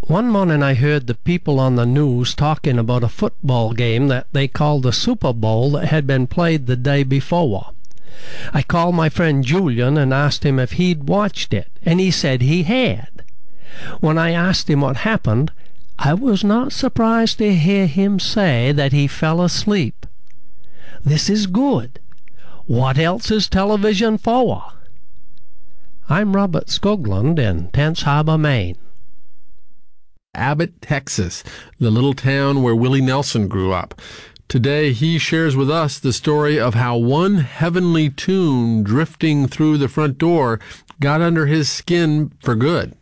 One morning I heard the people on the news talking about a football game that they called the Super Bowl that had been played the day before. I called my friend Julian and asked him if he'd watched it, and he said he had. When I asked him what happened, I was not surprised to hear him say that he fell asleep. This is good. What else is television for? I'm Robert Skoglund in Tense Harbor, Maine. Abbott, Texas, the little town where Willie Nelson grew up. Today he shares with us the story of how one heavenly tune drifting through the front door got under his skin for good.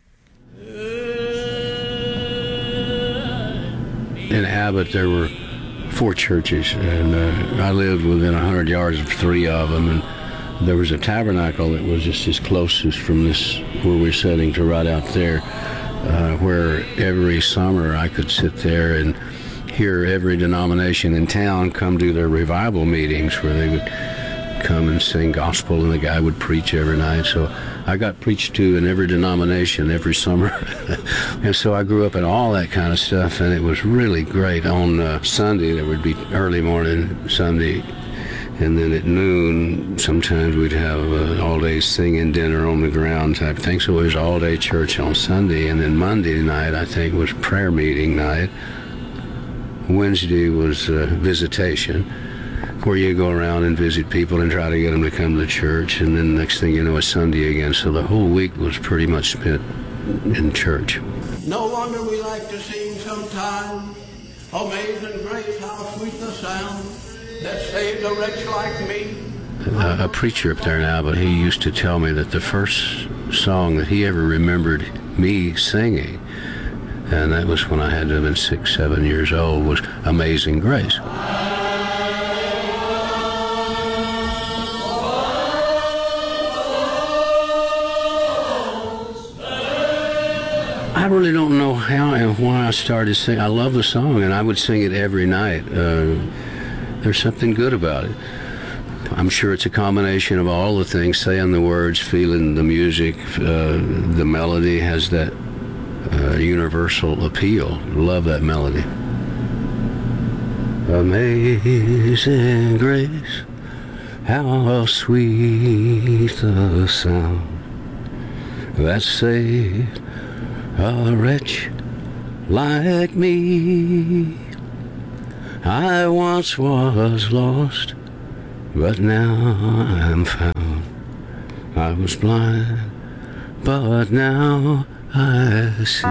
In Abbott, there were 4 churches, and I lived within 100 yards of 3 of them, and there was a tabernacle that was just as close as from this, where we're sitting, to right out there, where every summer I could sit there and hear every denomination in town come to their revival meetings, where they would come and sing gospel, and the guy would preach every night. So I got preached to in every denomination every summer. And so I grew up in all that kind of stuff, and it was really great. On Sunday, there would be early morning Sunday, and then at noon, sometimes we'd have all-day singing dinner on the ground type thing. So it was all-day church on Sunday, and then Monday night, I think, was prayer meeting night. Wednesday was visitation, where you go around and visit people and try to get them to come to church, and then next thing you know, it's Sunday again. So the whole week was pretty much spent in church. No wonder we like to sing sometime, Amazing Grace, how sweet the sound that saved a wretch like me. A preacher up there in Abbott, he used to tell me that the first song that he ever remembered me singing, and that was when I had to have been 6, 7 years old, was Amazing Grace. I really don't know how and why I started singing. I love the song, and I would sing it every night. There's something good about it. I'm sure it's a combination of all the things, saying the words, feeling the music. The melody has that universal appeal. Love that melody. Amazing grace, how sweet the sound that saved a wretch like me. I once was lost, but now I'm found. I was blind, but now I see.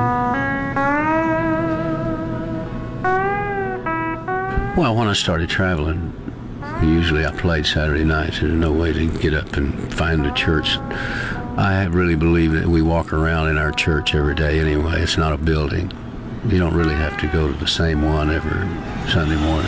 Well, when I started traveling, usually I played Saturday nights. There's no way to get up and find a church. I really believe that we walk around in our church every day anyway. It's not a building. You don't really have to go to the same one every Sunday morning.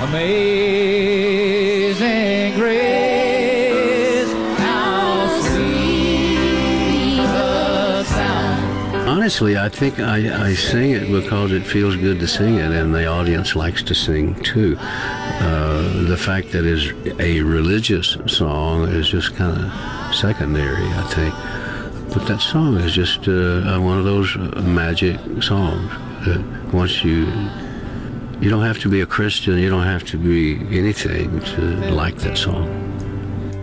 Amazing grace, how sweet the sound. Honestly, I think I sing it because it feels good to sing it, and the audience likes to sing too. The fact that it's a religious song is just kind of secondary, I think. But that song is just one of those magic songs that once you don't have to be a Christian, you don't have to be anything to like that song.